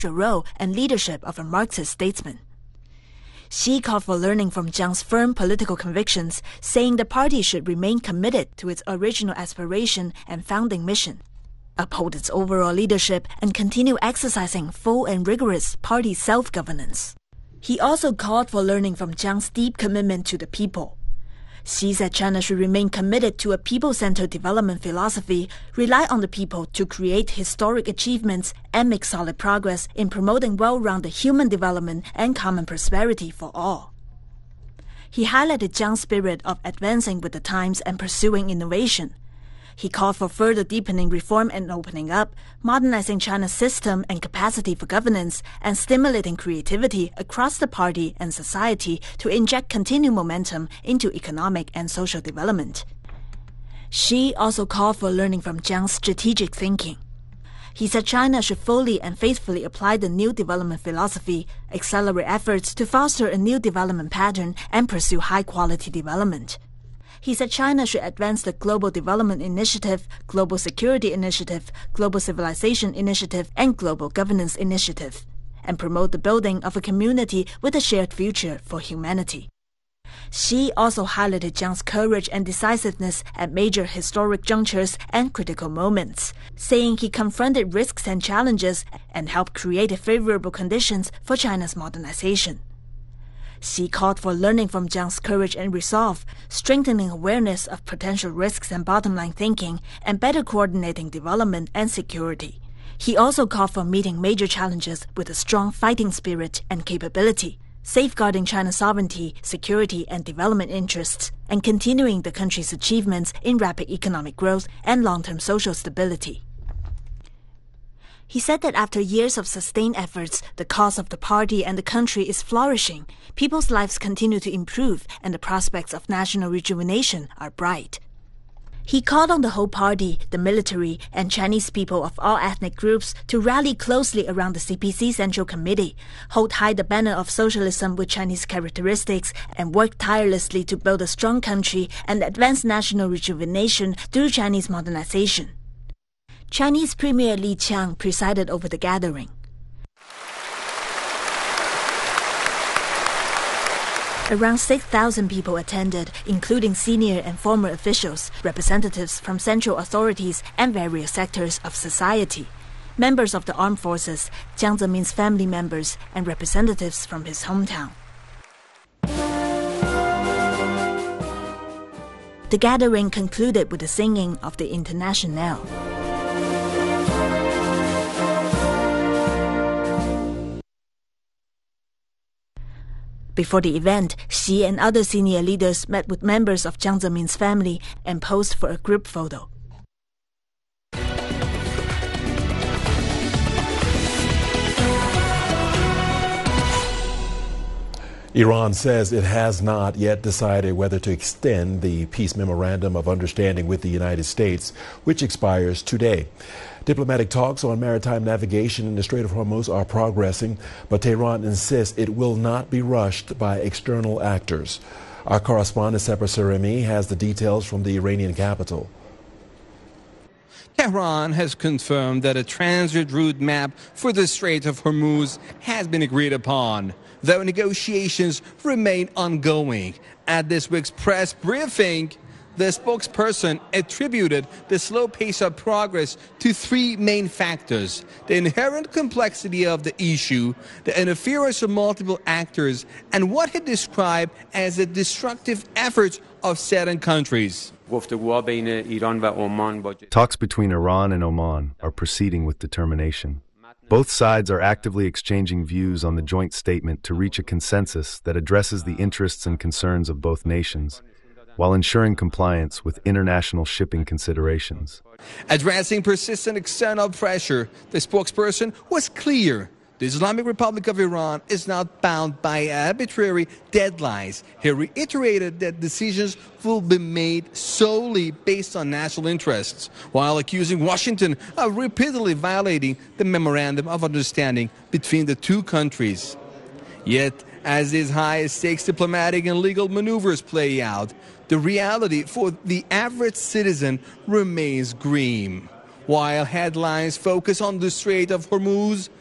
role and leadership of a Marxist statesman. Xi called for learning from Jiang's firm political convictions, saying the party should remain committed to its original aspiration and founding mission, uphold its overall leadership, and continue exercising full and rigorous party self-governance. He also called for learning from Jiang's deep commitment to the people. Xi said China should remain committed to a people-centered development philosophy, rely on the people to create historic achievements, and make solid progress in promoting well-rounded human development and common prosperity for all. He highlighted Jiang's spirit of advancing with the times and pursuing innovation. He called for further deepening reform and opening up, modernizing China's system and capacity for governance, and stimulating creativity across the party and society to inject continued momentum into economic and social development. Xi also called for learning from Jiang's strategic thinking. He said China should fully and faithfully apply the new development philosophy, accelerate efforts to foster a new development pattern, and pursue high-quality development. He said China should advance the Global Development Initiative, Global Security Initiative, Global Civilization Initiative, and Global Governance Initiative, and promote the building of a community with a shared future for humanity. Xi also highlighted Jiang's courage and decisiveness at major historic junctures and critical moments, saying he confronted risks and challenges and helped create favorable conditions for China's modernization. Xi called for learning from Jiang's courage and resolve, strengthening awareness of potential risks and bottom-line thinking, and better coordinating development and security. He also called for meeting major challenges with a strong fighting spirit and capability, safeguarding China's sovereignty, security, and development interests, and continuing the country's achievements in rapid economic growth and long-term social stability. He said that after years of sustained efforts, the cause of the party and the country is flourishing, people's lives continue to improve, and the prospects of national rejuvenation are bright. He called on the whole party, the military, and Chinese people of all ethnic groups to rally closely around the CPC Central Committee, hold high the banner of socialism with Chinese characteristics, and work tirelessly to build a strong country and advance national rejuvenation through Chinese modernization. Chinese Premier Li Qiang presided over the gathering. Around 6,000 people attended, including senior and former officials, representatives from central authorities, and various sectors of society, members of the armed forces, Jiang Zemin's family members, and representatives from his hometown. The gathering concluded with the singing of the Internationale. Before the event, Xi and other senior leaders met with members of Jiang Zemin's family and posed for a group photo. Iran says it has not yet decided whether to extend the peace memorandum of understanding with the United States, which expires today. Diplomatic talks on maritime navigation in the Strait of Hormuz are progressing, but Tehran insists it will not be rushed by external actors. Our correspondent Separ Saremi has the details from the Iranian capital. Tehran has confirmed that a transit route map for the Strait of Hormuz has been agreed upon, though negotiations remain ongoing. At this week's press briefing, the spokesperson attributed the slow pace of progress to three main factors: the inherent complexity of the issue, the interference of multiple actors, and what he described as the destructive efforts of certain countries. Talks between Iran and Oman are proceeding with determination. Both sides are actively exchanging views on the joint statement to reach a consensus that addresses the interests and concerns of both nations, while ensuring compliance with international shipping considerations. Addressing persistent external pressure, the spokesperson was clear. The Islamic Republic of Iran is not bound by arbitrary deadlines. He reiterated that decisions will be made solely based on national interests, while accusing Washington of repeatedly violating the Memorandum of Understanding between the two countries. Yet, as these high-stakes diplomatic and legal maneuvers play out, the reality for the average citizen remains grim. While headlines focus on the Strait of Hormuz,